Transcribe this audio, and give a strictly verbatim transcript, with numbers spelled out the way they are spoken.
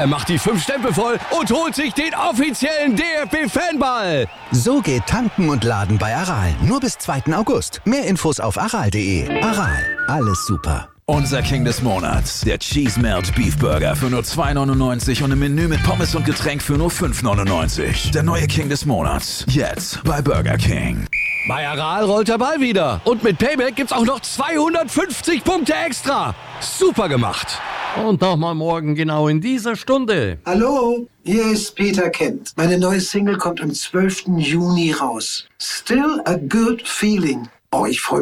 Er macht die fünf Stempel voll und holt sich den offiziellen D F B-Fanball. So geht Tanken und Laden bei Aral. Nur bis zweiten August. Mehr Infos auf aral punkt de. Aral, alles super. Unser King des Monats, der Cheese Melt Beef Burger für nur zwei neunundneunzig und im Menü mit Pommes und Getränk für nur fünf neunundneunzig. Der neue King des Monats, jetzt bei Burger King. Bei Aral rollt der Ball wieder. Und mit Payback gibt's auch noch zweihundertfünfzig Punkte extra. Super gemacht. Und nochmal morgen genau in dieser Stunde. Hallo, hier ist Peter Kent. Meine neue Single kommt am zwölften Juni raus. Still a good feeling. Oh, ich freue mich.